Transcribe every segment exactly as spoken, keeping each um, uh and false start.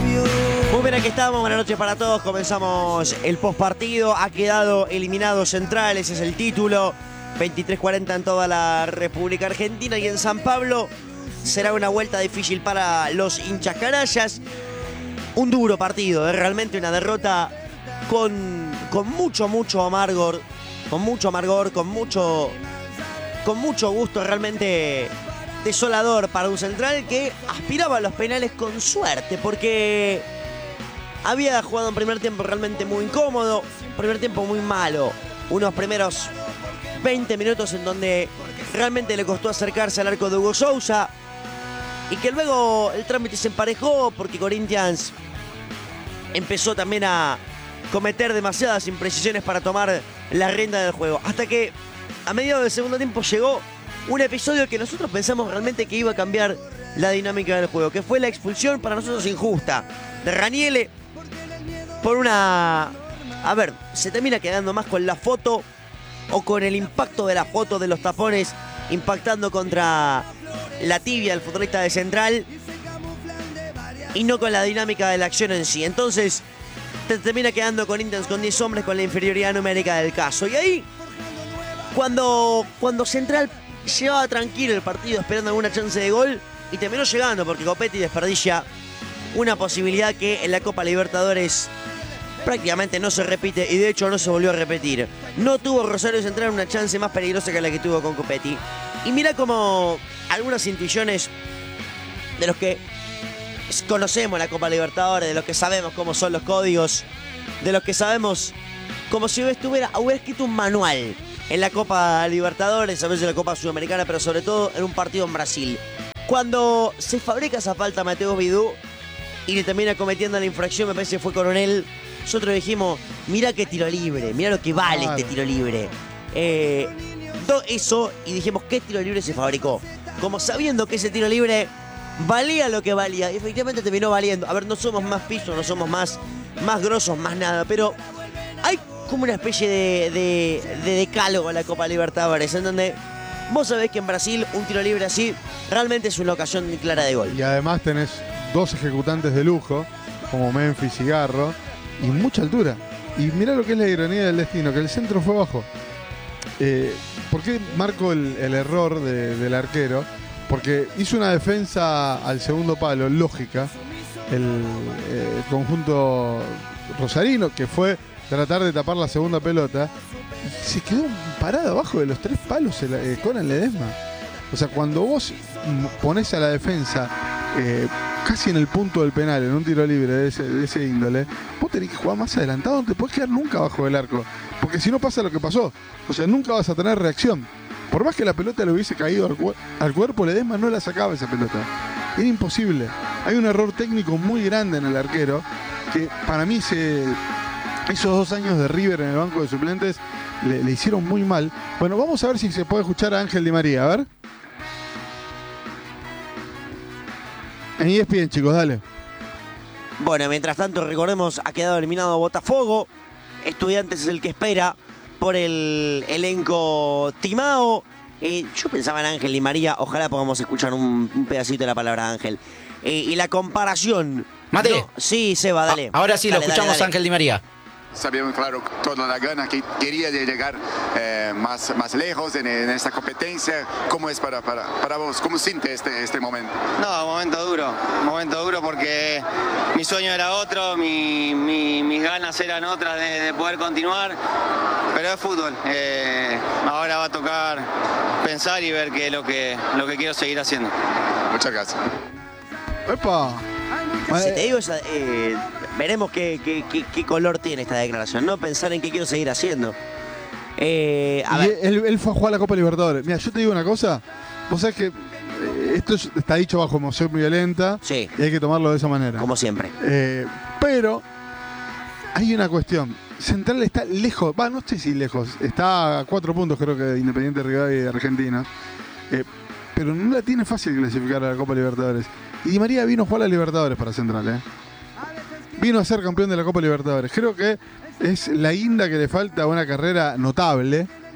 Muy bien, aquí estamos, buenas noches para todos. Comenzamos el postpartido. Ha quedado eliminado Central, ese es el título. veintitrés cuarenta en toda la República Argentina y en San Pablo será una vuelta difícil para los hinchas canallas. Un duro partido, ¿eh? Realmente una derrota con, con mucho, mucho amargor, con mucho amargor, con mucho, con mucho gusto, realmente desolador para un Central que aspiraba a los penales con suerte, porque había jugado un primer tiempo realmente muy incómodo, primer tiempo muy malo, unos primeros veinte minutos en donde realmente le costó acercarse al arco de Hugo Sousa y que luego el trámite se emparejó porque Corinthians empezó también a cometer demasiadas imprecisiones para tomar la rienda del juego, hasta que a mediados del segundo tiempo llegó un episodio que nosotros pensamos realmente que iba a cambiar la dinámica del juego, que fue la expulsión para nosotros injusta de Raniele por una... A ver, se termina quedando más con la foto o con el impacto de la foto de los tapones impactando contra la tibia del futbolista de Central y no con la dinámica de la acción en sí. Entonces te termina quedando con Corinthians con diez hombres con la inferioridad numérica del caso. Y ahí, cuando, cuando Central llevaba tranquilo el partido esperando alguna chance de gol, y terminó llegando porque Copetti desperdicia una posibilidad que en la Copa Libertadores prácticamente no se repite y de hecho no se volvió a repetir. No tuvo Rosario Central una chance más peligrosa que la que tuvo con Copetti. Y mira como algunas intuiciones de los que conocemos la Copa Libertadores, de los que sabemos cómo son los códigos, de los que sabemos como si estuviera, hubiera escrito un manual en la Copa Libertadores, a veces en la Copa Sudamericana, pero sobre todo en un partido en Brasil. Cuando se fabrica esa falta a Mateo Vidú y le termina cometiendo la infracción, me parece que fue Coronel, nosotros dijimos, mira qué tiro libre, mira lo que vale claro. Este tiro libre. Eh, todo eso, y dijimos, ¿qué tiro libre se fabricó? Como sabiendo que ese tiro libre valía lo que valía, y efectivamente terminó valiendo. A ver, no somos más pisos, no somos más, más grosos, más nada, pero hay como una especie de, de, de decálogo en la Copa Libertadores, en donde vos sabés que en Brasil un tiro libre así realmente es una ocasión clara de gol. Y además tenés dos ejecutantes de lujo, como Memphis y Garro, y mucha altura. Y mirá lo que es la ironía del destino, que el centro fue bajo. Eh, ¿Por qué marco el, el error de, del arquero? Porque hizo una defensa al segundo palo, lógica, el, eh, el conjunto rosarino, que fue tratar de tapar la segunda pelota, y se quedó parado abajo de los tres palos el, eh, Conan Ledesma. O sea, cuando vos ponés a la defensa eh, casi en el punto del penal, en un tiro libre de ese, de ese índole, vos tenés que jugar más adelantado, no te podés quedar nunca abajo del arco, porque si no pasa lo que pasó, o sea, nunca vas a tener reacción. Por más que la pelota le hubiese caído al, cu al cuerpo, Ledesma no la sacaba esa pelota. Era imposible. Hay un error técnico muy grande en el arquero, que para mí se, esos dos años de River en el banco de suplentes le, le hicieron muy mal. Bueno, vamos a ver si se puede escuchar a Ángel Di María, a ver. En E S P N, chicos, dale. Bueno, mientras tanto, recordemos, ha quedado eliminado Botafogo. Estudiantes es el que espera por el elenco timao. Eh, yo pensaba en Ángel Di María, ojalá podamos escuchar un, un pedacito de la palabra Ángel. Eh, y la comparación... Mate. No, sí, Seba, dale. A ahora sí, dale, lo escuchamos dale, dale. a Ángel Di María. Sabíamos, claro, toda la gana que quería de llegar eh, más, más lejos en, en esta competencia. ¿Cómo es para, para, para vos? ¿Cómo siente este, este momento? No, momento duro, momento duro porque mi sueño era otro, mi, mi, mis ganas eran otras de, de poder continuar, pero es fútbol. Eh, ahora va a tocar pensar y ver qué es lo que, lo que quiero seguir haciendo. Muchas gracias. ¡Epa! Si te digo, esa, eh, veremos qué, qué, qué, qué color tiene esta declaración, ¿no? Pensar en qué quiero seguir haciendo. Eh, a y ver. Él, él fue a jugar la Copa Libertadores. Mira, yo te digo una cosa. Vos sabés que eh, esto es, está dicho bajo emoción violenta. Sí. Y hay que tomarlo de esa manera. Como siempre. Eh, pero hay una cuestión. Central está lejos. Va, no sé si lejos. Está a cuatro puntos, creo que, de Independiente Rivadavia y de Argentina. Eh, pero no la tiene fácil clasificar a la Copa Libertadores. Y Di María vino a jugar a la Libertadores para Central, ¿eh? Vino a ser campeón de la Copa Libertadores. Creo que es la guinda que le falta a una carrera notable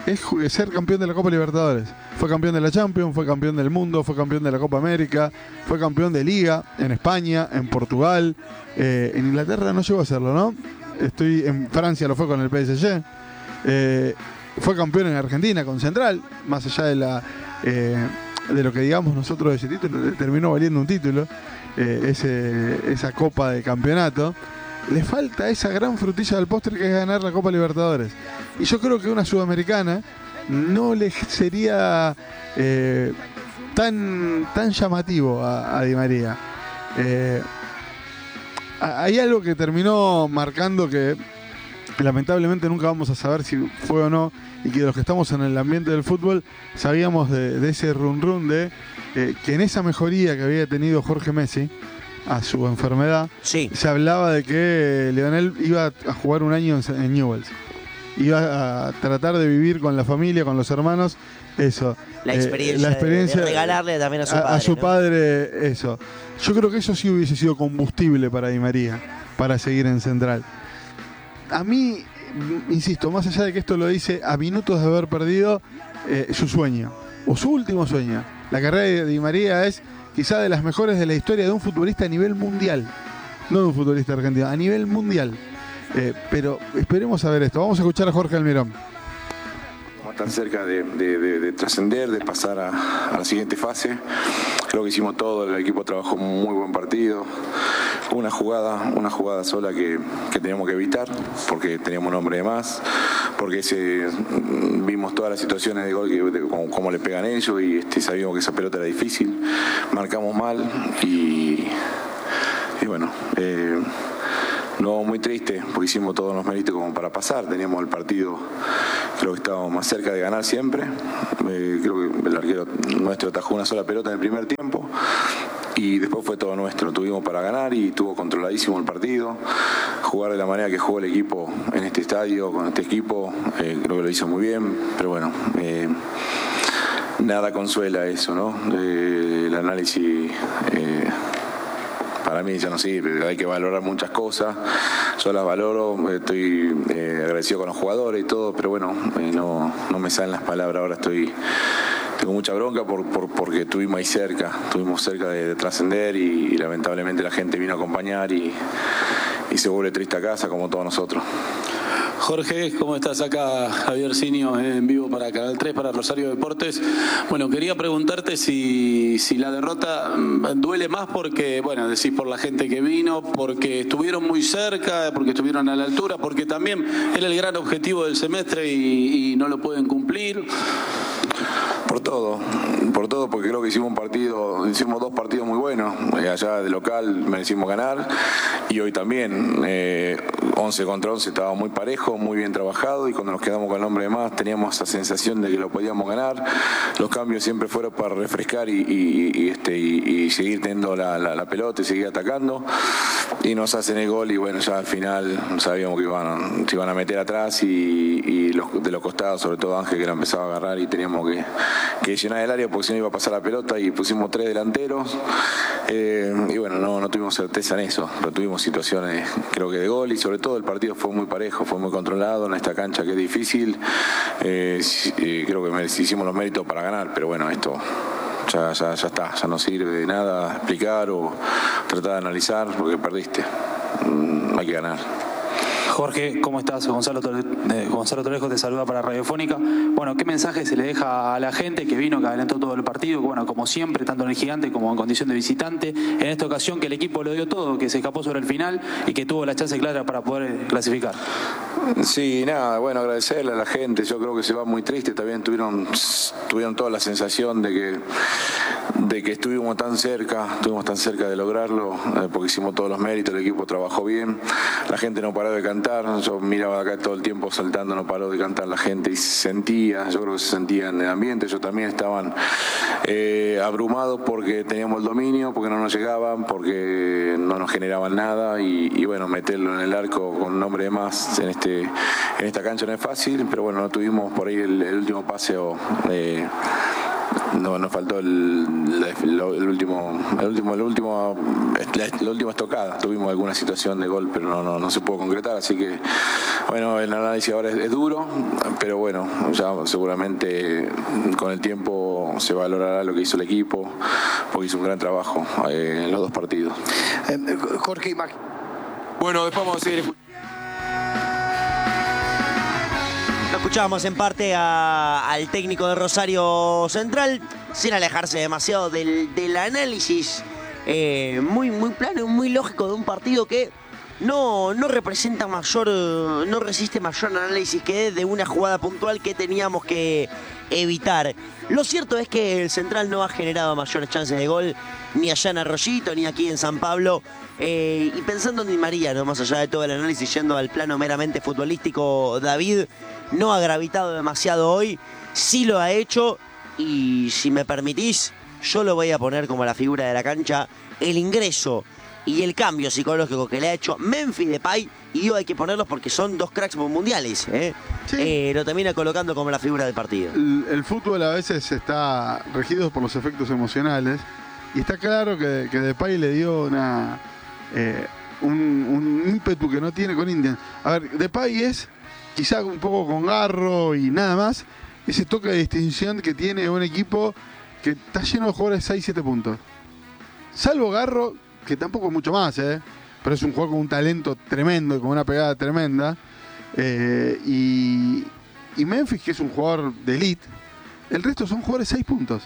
es ser campeón de la Copa Libertadores. Fue campeón de la Champions, fue campeón del mundo, fue campeón de la Copa América, fue campeón de Liga en España, en Portugal, eh, en Inglaterra no llegó a hacerlo, ¿no? Estoy en Francia, lo fue con el P S G. Eh, fue campeón en Argentina con Central, más allá de la eh, de lo que digamos nosotros de ese título, terminó valiendo un título, eh, ese, esa Copa de Campeonato. Le falta esa gran frutilla del postre que es ganar la Copa Libertadores. Y yo creo que una sudamericana no le sería eh, tan, tan llamativo a, a Di María. Eh, hay algo que terminó marcando que lamentablemente nunca vamos a saber si fue o no, y que los que estamos en el ambiente del fútbol sabíamos de, de ese run run de eh, que en esa mejoría que había tenido Jorge Messi a su enfermedad, sí, se hablaba de que Lionel iba a jugar un año en, en Newell's, iba a tratar de vivir con la familia, con los hermanos, eso, la experiencia, eh, la experiencia de, de regalarle también a su padre, a, a su ¿no? padre, eso. Yo creo que eso sí hubiese sido combustible para Di María, para seguir en Central. A mí, insisto, más allá de que esto lo dice a minutos de haber perdido eh, su sueño, o su último sueño, la carrera de Di María es quizá de las mejores de la historia de un futbolista a nivel mundial, no de un futbolista argentino, a nivel mundial. Eh, pero esperemos a ver esto. Vamos a escuchar a Jorge Almirón. Tan cerca de, de, de, de trascender, de pasar a, a la siguiente fase. Creo que hicimos todo, el equipo trabajó un muy buen partido. Una jugada, una jugada sola que, que teníamos que evitar, porque teníamos un hombre de más, porque ese, vimos todas las situaciones de gol, que, de, cómo, cómo le pegan ellos, y este, sabíamos que esa pelota era difícil. Marcamos mal y, y bueno... Eh, No, muy triste, porque hicimos todos los méritos como para pasar. Teníamos el partido, creo que estábamos más cerca de ganar siempre. Eh, creo que el arquero nuestro atajó una sola pelota en el primer tiempo y después fue todo nuestro. Tuvimos para ganar y estuvo controladísimo el partido. Jugar de la manera que jugó el equipo en este estadio, con este equipo, eh, creo que lo hizo muy bien, pero bueno... Eh, nada consuela eso, ¿no? Eh, el análisis... Eh, Para mí ya no sirve, hay que valorar muchas cosas, yo las valoro, estoy eh, agradecido con los jugadores y todo, pero bueno, eh, no, no me salen las palabras, ahora estoy, tengo mucha bronca por, por, porque estuvimos ahí cerca, estuvimos cerca de, de trascender y, y lamentablemente la gente vino a acompañar y, y se vuelve triste a casa como todos nosotros. Jorge, ¿cómo estás? Acá Javier Sinio en vivo para Canal tres, para Rosario Deportes. Bueno, quería preguntarte si, si la derrota duele más porque, bueno, decís por la gente que vino, porque estuvieron muy cerca, porque estuvieron a la altura, porque también era el gran objetivo del semestre y, y no lo pueden cumplir. Por todo, por todo, porque creo que hicimos un partido, hicimos dos partidos muy buenos. Eh, allá de local merecimos ganar y hoy también, eh, once contra once estaba muy parejo, muy bien trabajado, y cuando nos quedamos con el hombre de más teníamos esa sensación de que lo podíamos ganar. Los cambios siempre fueron para refrescar y, y, y, este, y, y seguir teniendo la, la, la pelota y seguir atacando, y nos hacen el gol y bueno, ya al final sabíamos que iban, se iban a meter atrás y, y los, de los costados, sobre todo Ángel, que la empezaba a agarrar y teníamos que que llenar el área porque si no iba a pasar la pelota, y pusimos tres delanteros eh, y bueno, no, no tuvimos certeza en eso, pero tuvimos situaciones creo que de gol, y sobre todo el partido fue muy parejo, fue muy controlado en esta cancha que es difícil. eh, eh, creo que hicimos los méritos para ganar, pero bueno, esto ya, ya, ya está, ya no sirve de nada explicar o tratar de analizar porque perdiste. Mm, hay que ganar. Jorge, ¿cómo estás? Gonzalo, eh, Gonzalo Tolejo te saluda para Radiofónica. Bueno, ¿qué mensaje se le deja a la gente que vino, que adelantó todo el partido? Bueno, como siempre, tanto en el Gigante como en condición de visitante. En esta ocasión que el equipo lo dio todo, que se escapó sobre el final y que tuvo la chance clara para poder clasificar. Sí, nada, bueno, agradecerle a la gente. Yo creo que se va muy triste. También tuvieron, tuvieron toda la sensación de que, de que estuvimos tan cerca, estuvimos tan cerca de lograrlo, eh, porque hicimos todos los méritos, el equipo trabajó bien, la gente no paró de cantar. Yo miraba acá todo el tiempo saltando, no paró de cantar la gente y se sentía, yo creo que se sentía en el ambiente. Ellos también estaban eh, abrumados porque teníamos el dominio, porque no nos llegaban, porque no nos generaban nada, y, y bueno, meterlo en el arco con un hombre de más en este en esta cancha no es fácil, pero bueno, no tuvimos por ahí el, el último paseo eh, no, nos faltó el, el, el último, el último, el último, la, la última estocada. Tuvimos alguna situación de gol, pero no, no, no se pudo concretar, así que bueno, el análisis ahora es, es duro, pero bueno, ya seguramente con el tiempo se valorará lo que hizo el equipo, porque hizo un gran trabajo eh, en los dos partidos. Eh, Jorge y Mac. Bueno, después vamos a seguir. Lo escuchábamos en parte a, al técnico de Rosario Central, sin alejarse demasiado del, del análisis eh, muy, muy plano, muy lógico de un partido que no, no representa mayor, no resiste mayor análisis que de una jugada puntual que teníamos que evitar. Lo cierto es que el Central no ha generado mayores chances de gol ni allá en Arroyito ni aquí en San Pablo. Eh, y pensando en Di María, no más allá de todo el análisis, yendo al plano meramente futbolístico, David no ha gravitado demasiado hoy, sí lo ha hecho, y si me permitís, yo lo voy a poner como la figura de la cancha, el ingreso y el cambio psicológico que le ha hecho Memphis Depay, y digo hay que ponerlos porque son dos cracks mundiales, ¿eh? Sí. Eh, lo termina colocando como la figura del partido. El, el fútbol a veces está regido por los efectos emocionales, y está claro que, que Depay le dio una eh, un, un ímpetu que no tiene con Indian. A ver, Depay es quizá un poco con garro y nada más, ese toque de distinción que tiene un equipo que está lleno de jugadores de seis siete puntos. Salvo Garro, que tampoco es mucho más, ¿eh? Pero es un jugador con un talento tremendo, con una pegada tremenda. Eh, y, y Memphis, que es un jugador de elite, el resto son jugadores de seis puntos.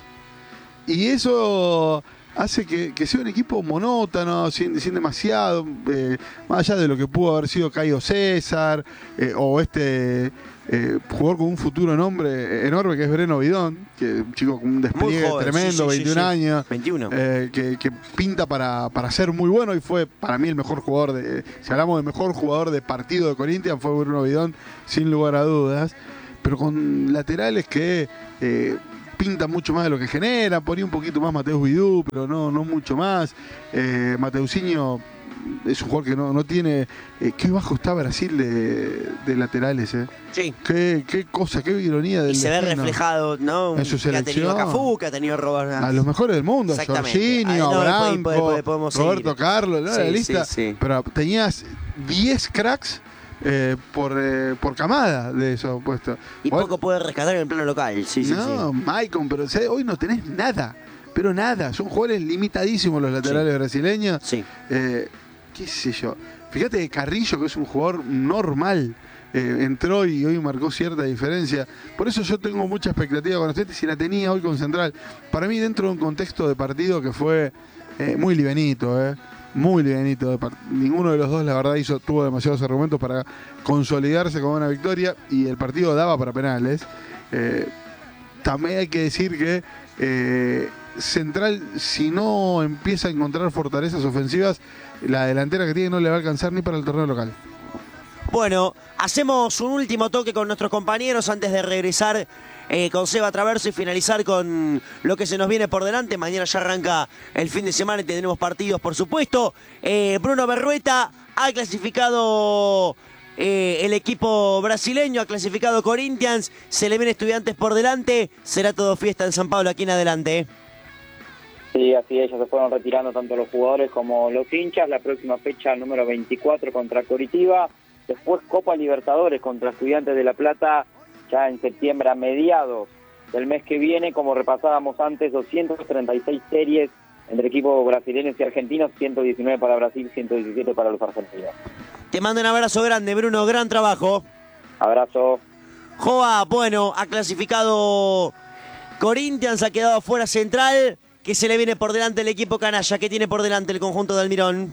Y eso hace que, que sea un equipo monótono, sin, sin demasiado, eh, más allá de lo que pudo haber sido Caio César, eh, o este eh, jugador con un futuro nombre enorme que es Breno Bidón, que un chico con un despliegue joven, tremendo, sí, sí, veintiún sí, sí. años, veintiuno. eh, que, que pinta para, para ser muy bueno, y fue para mí el mejor jugador, de, si hablamos de mejor jugador de partido de Corinthians, fue Breno Bidón, sin lugar a dudas, pero con laterales que eh, pinta mucho más de lo que genera, ponía un poquito más Mateus Vidú, pero no, no mucho más. Eh, Mateusinho es un jugador que no, no tiene... Eh, qué bajo está Brasil de, de laterales, ¿eh? Sí. Qué, qué cosa, qué ironía del Y se ve destino. reflejado, ¿no? En su Que ha tenido selección. Cafú, que ha tenido Robert. A los mejores del mundo, Exactamente. Jorginho, Ah, no, Branco, después- después podemos Roberto seguir. Carlos, ¿no? Sí, La lista. sí, sí. Pero tenías diez cracks eh, por, eh, por camada de esos puestos. Y Vos- poco puede rescatar en el plano local. Sí, sí, no, sí. Maicon, pero ¿sabes? Hoy no tenés nada. Pero nada. Son jugadores limitadísimos los laterales Sí. brasileños. Sí. Eh, qué sé yo. Fíjate que Carrillo, que es un jugador normal, eh, entró y hoy marcó cierta diferencia. Por eso yo tengo mucha expectativa con ustedes, si la tenía hoy con Central. Para mí, dentro de un contexto de partido que fue eh, muy livianito, eh, muy livianito. De Ninguno de los dos, la verdad, hizo tuvo demasiados argumentos para consolidarse con una victoria, y el partido daba para penales. Eh, también hay que decir que eh, Central, si no empieza a encontrar fortalezas ofensivas, la delantera que tiene no le va a alcanzar ni para el torneo local. Bueno, hacemos un último toque con nuestros compañeros antes de regresar eh, con Seba Traverso y finalizar con lo que se nos viene por delante. Mañana ya arranca el fin de semana y tendremos partidos, por supuesto. Eh, Bruno Berrueta ha clasificado eh, el equipo brasileño, ha clasificado Corinthians, se le viene Estudiantes por delante. Será todo fiesta en San Pablo aquí en adelante. ¿eh? Sí, así es, ya se fueron retirando tanto los jugadores como los hinchas. La próxima fecha, número veinticuatro, contra Coritiba. Después Copa Libertadores contra Estudiantes de La Plata, ya en septiembre, a mediados del mes que viene. Como repasábamos antes, doscientas treinta y seis series entre equipos brasileños y argentinos, ciento diecinueve para Brasil, ciento diecisiete para los argentinos. Te mando un abrazo grande, Bruno, gran trabajo. Abrazo. Joa, bueno, ha clasificado Corinthians, ha quedado fuera Central. ¿Qué se le viene por delante el equipo canalla? ¿Qué tiene por delante el conjunto de Almirón?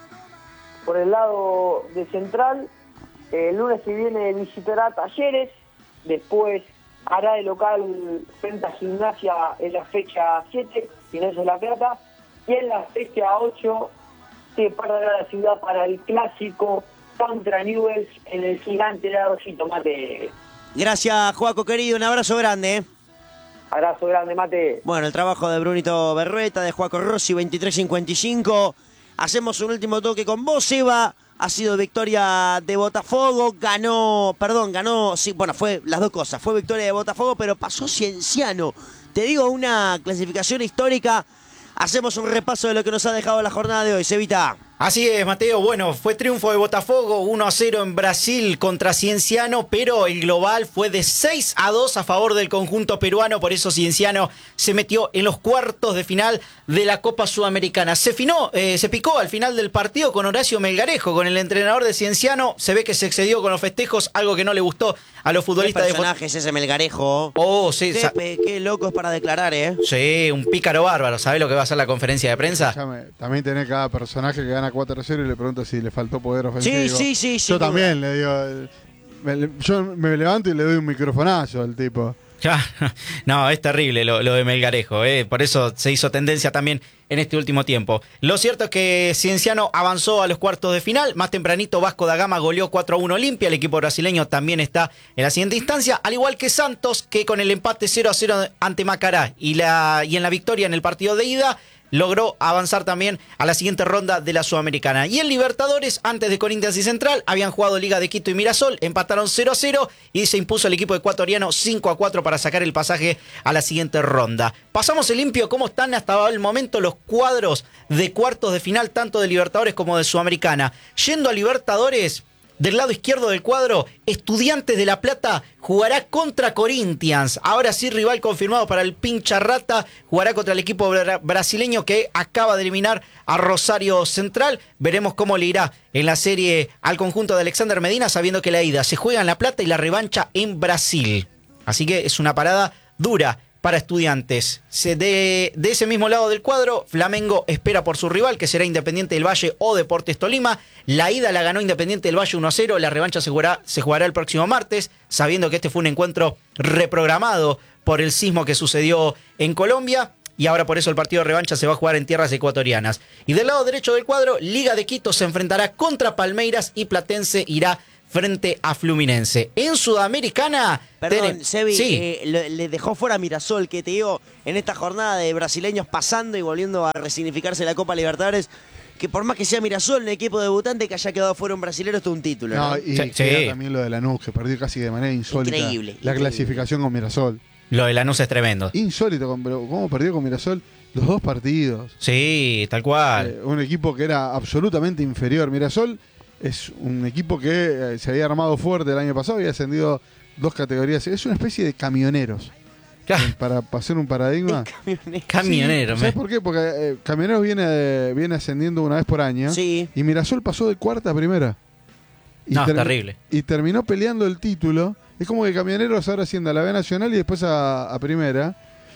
Por el lado de Central, el lunes que viene visitará Talleres, después hará de local frente a Gimnasia en la fecha siete, Gimnasia de La Plata, y en la fecha ocho se parará la ciudad para el clásico contra Newell's en el gigante de Arroyito, Mate. Gracias, Joaco querido, un abrazo grande. ¿eh? Abrazo grande, Mate. Bueno, el trabajo de Brunito Berrueta, de Joaco Rossi, veintitrés cincuenta y cinco. Hacemos un último toque con vos, Eva. Ha sido victoria de Botafogo, ganó, perdón, ganó, sí, bueno, fue las dos cosas. Fue victoria de Botafogo, pero pasó Cienciano. te digo una clasificación histórica. Hacemos un repaso de lo que nos ha dejado la jornada de hoy, Cevita. Así es, Mateo. Bueno, fue triunfo de Botafogo, uno a cero en Brasil contra Cienciano, pero el global fue de seis a dos a favor del conjunto peruano, por eso Cienciano se metió en los cuartos de final de la Copa Sudamericana. Se finó, eh, se picó al final del partido con Horacio Melgarejo, con el entrenador de Cienciano. Se ve que se excedió con los festejos, algo que no le gustó a los futbolistas. ¿Qué personaje es ese Melgarejo? Oh, sí. Qué, qué loco es para declarar, ¿eh? Sí, un pícaro bárbaro. ¿Sabés lo que va a ser la conferencia de prensa? Escuchame, también tenés cada personaje que gana cuatro a cero y le pregunto si le faltó poder ofensivo. Sí, sí, sí. Yo también le digo... Me, yo me levanto y le doy un microfonazo al tipo. No, es terrible lo, lo de Melgarejo, ¿eh? Por eso se hizo tendencia también en este último tiempo. Lo cierto es que Cienciano avanzó a los cuartos de final. Más tempranito Vasco da Gama goleó cuatro a uno Olimpia. El equipo brasileño también está en la siguiente instancia, al igual que Santos, que con el empate cero a cero ante Macará y, la, y en la victoria en el partido de ida logró avanzar también a la siguiente ronda de la Sudamericana. Y en Libertadores, antes de Corinthians y Central, habían jugado Liga de Quito y Mirasol, empataron cero a cero y se impuso el equipo ecuatoriano cinco a cuatro para sacar el pasaje a la siguiente ronda. Pasamos el limpio, ¿cómo están hasta el momento los cuadros de cuartos de final, tanto de Libertadores como de Sudamericana? Yendo a Libertadores, del lado izquierdo del cuadro, Estudiantes de La Plata jugará contra Corinthians. Ahora sí, rival confirmado para el pincha rata. Jugará contra el equipo bra- brasileño que acaba de eliminar a Rosario Central. Veremos cómo le irá en la serie al conjunto de Alexander Medina, sabiendo que la ida se juega en La Plata y la revancha en Brasil. Así que es una parada dura para Estudiantes. De, de ese mismo lado del cuadro, Flamengo espera por su rival, que será Independiente del Valle o Deportes Tolima. La ida la ganó Independiente del Valle uno a cero, la revancha se jugará, se jugará el próximo martes, sabiendo que este fue un encuentro reprogramado por el sismo que sucedió en Colombia, y ahora por eso el partido de revancha se va a jugar en tierras ecuatorianas. Y del lado derecho del cuadro, Liga de Quito se enfrentará contra Palmeiras y Platense irá frente a Fluminense. En Sudamericana... Perdón, ten... Sebi, sí. eh, le, le dejó fuera a Mirasol, que te digo, en esta jornada de brasileños pasando y volviendo a resignificarse la Copa Libertadores, que por más que sea Mirasol, un equipo debutante que haya quedado fuera un brasilero, esto es un título, ¿no? No, y Sí, queda sí. también lo de Lanús, que perdió casi de manera insólita. Increíble, La increíble. clasificación con Mirasol. Lo de Lanús es tremendo. Insólito, con- pero ¿cómo perdió con Mirasol los dos partidos? Sí, tal cual. Eh, un equipo que era absolutamente inferior. Mirasol es un equipo que eh, se había armado fuerte el año pasado y había ascendido dos categorías. Es una especie de camioneros. Claro. Eh, Para pasar un paradigma. Camionero. ¿Sabes me- por qué? Porque eh, Camioneros viene, eh, viene ascendiendo una vez por año. Sí. Y Mirasol pasó de cuarta a primera. Y No, termi- terrible. Y terminó peleando el título. Es como que Camioneros ahora ascienda a la B Nacional y después a, a primera.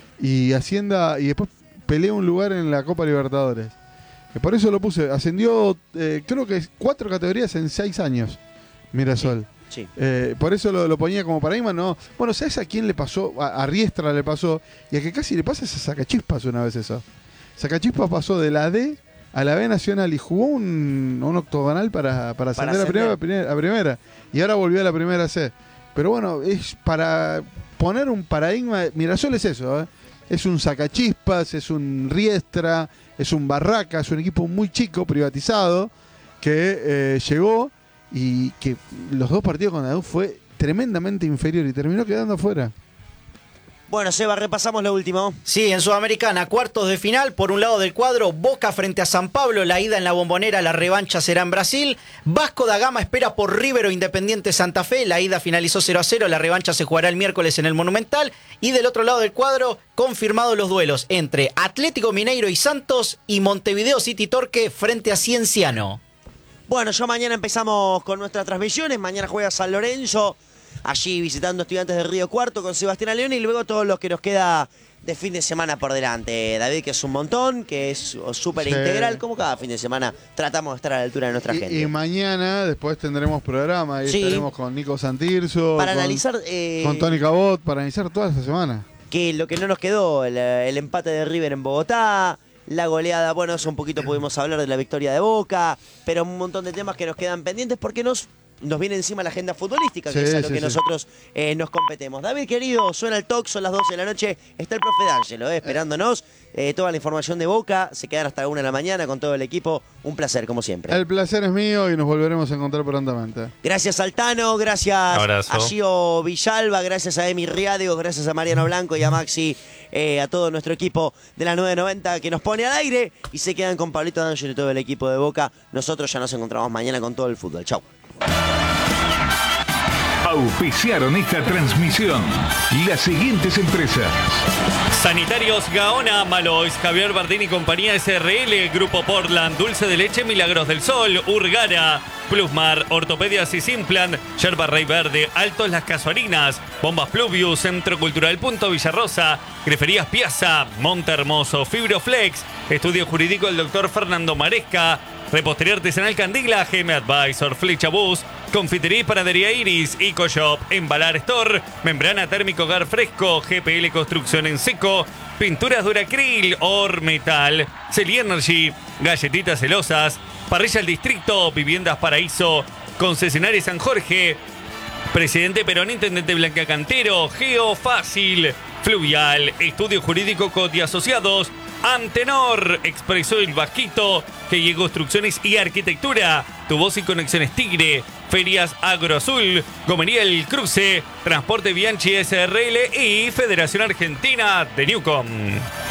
Y ascienda y después pelea un lugar en la Copa Libertadores. Eh, Por eso lo puse. Ascendió, eh, creo que cuatro categorías en seis años. Mirasol. Sí. Eh, por eso lo, lo ponía como paradigma, ¿no? Bueno, ¿sabes a quién le pasó? A, a Riestra le pasó. Y a que casi le pasa es a Sacachispas una vez eso. Sacachispas pasó de la D a la B Nacional y jugó un, un octogonal para, para ascender a, primera, a primera- a primera. Y ahora volvió a la primera C. Pero bueno, es para poner un paradigma. Mirasol es eso, ¿eh? Es un Sacachispas, es un Riestra, es un Barraca, es un equipo muy chico, privatizado, que eh, llegó y que los dos partidos con Lanús fue tremendamente inferior y terminó quedando afuera. Bueno, Seba, repasamos lo último. Sí, en Sudamericana, cuartos de final, por un lado del cuadro, Boca frente a San Pablo, la ida en la Bombonera, la revancha será en Brasil. Vasco da Gama espera por River o Independiente Santa Fe, la ida finalizó cero a cero, la revancha se jugará el miércoles en el Monumental. Y del otro lado del cuadro, confirmados los duelos entre Atlético Mineiro y Santos y Montevideo City Torque frente a Cienciano. Bueno, ya mañana empezamos con nuestras transmisiones. Mañana juega San Lorenzo, allí visitando Estudiantes de Río Cuarto con Sebastián León y luego todo lo que nos queda de fin de semana por delante. David, que es un montón, que es súper Sí. integral, como cada fin de semana tratamos de estar a la altura de nuestra Y, gente. y mañana después tendremos programa y Sí. estaremos con Nico Santirso, Para con, analizar eh, con Tony Cabot, para analizar toda esta semana. que lo que no nos quedó, el, el empate de River en Bogotá, la goleada, bueno, eso un poquito pudimos hablar de la victoria de Boca, pero un montón de temas que nos quedan pendientes porque nos nos viene encima la agenda futbolística, que Sí, es a lo sí, que sí. nosotros eh, nos competemos. David, querido, suena el talk, son las doce de la noche, está el profe D'Angelo eh, esperándonos, eh, toda la información de Boca, se quedan hasta la una de la mañana con todo el equipo, un placer, como siempre. El placer es mío y nos volveremos a encontrar prontamente. Gracias Altano, gracias Abrazo. a Gio Villalba, gracias a Emi Riadio, gracias a Mariano Blanco y a Maxi, eh, a todo nuestro equipo de la nueve noventa que nos pone al aire y se quedan con Pablito D'Angelo y todo el equipo de Boca. Nosotros ya nos encontramos mañana con todo el fútbol. Chau. Auspiciaron esta transmisión las siguientes empresas. Sanitarios Gaona, Malois, Javier Bardín y compañía S R L, Grupo Portland, Dulce de Leche, Milagros del Sol, Urgara, Plusmar, Ortopedias y Simplant, Yerba Rey Verde, Altos Las Casuarinas, Bombas Pluvius, Centro Cultural Punto Villarrosa, Greferías Piazza, Monte Hermoso, Fibroflex, Estudio Jurídico del doctor Fernando Maresca, Repostería Artesanal Candila, G M Advisor, Flecha Bus, Confitería y Panadería Iris, EcoShop, Embalar Store, Membrana Térmico Hogar Fresco, G P L Construcción en Seco, Pinturas Duracril, Ormetal, Celi Energy, Galletitas Celosas, Parrilla El Distrito, Viviendas Paraíso, Concesionaria San Jorge, Presidente Perón, Intendente Blanca Cantero, Geo Fácil, Fluvial, Estudio Jurídico Coti Asociados, Antenor, Expreso El Vasquito, G I Construcciones y Arquitectura, Tu Voz y Conexiones Tigre, Ferias Agro Azul, Gomería El Cruce, Transporte Bianchi S R L y Federación Argentina de Newcom.